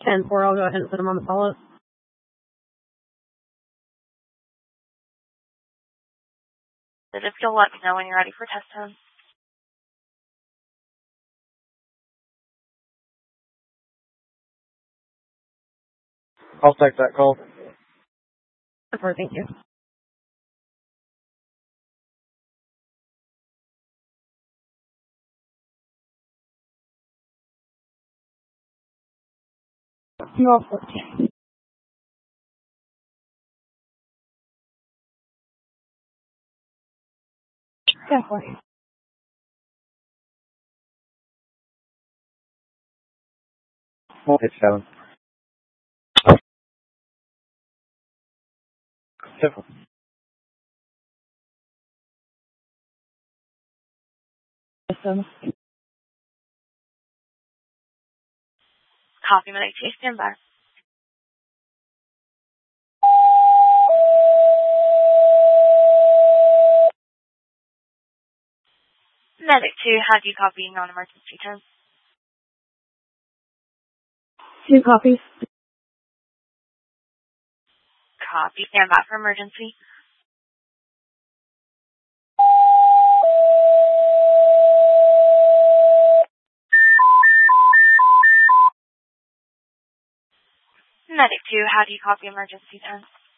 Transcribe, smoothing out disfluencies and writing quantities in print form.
10-4, I'll go ahead and put him on the follow-up. If you'll let me know when you're ready for test time. I'll take that call. Thank you. No, 14. Definitely. We'll hit 7. Simple. Copy, Medic 2, stand by. Medic 2, how do you copy non-emergency terms? 2 copies. Copy, stand by for emergency. Medic 2, how do you copy emergency terms?